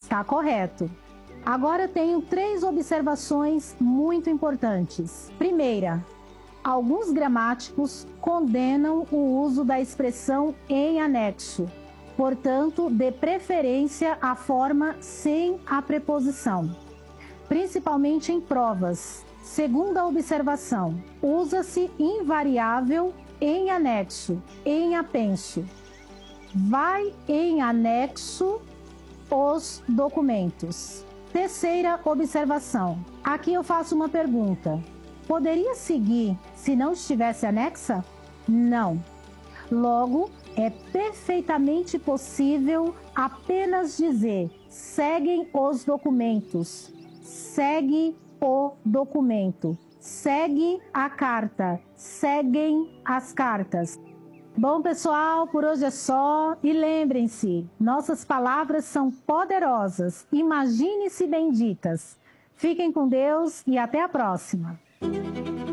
Está correto. Agora eu tenho 3 observações muito importantes. Primeira, alguns gramáticos condenam o uso da expressão em anexo. Portanto, dê preferência à forma sem a preposição, principalmente em provas. Segunda observação, usa-se invariável em anexo, em apenso. Vai em anexo os documentos. Terceira observação, aqui eu faço uma pergunta. Poderia seguir se não estivesse anexa? Não. Logo, é perfeitamente possível apenas dizer: seguem os documentos, segue o documento, segue a carta, seguem as cartas. Bom, pessoal, por hoje é só. E lembrem-se, nossas palavras são poderosas. Imagine-se benditas. Fiquem com Deus e até a próxima.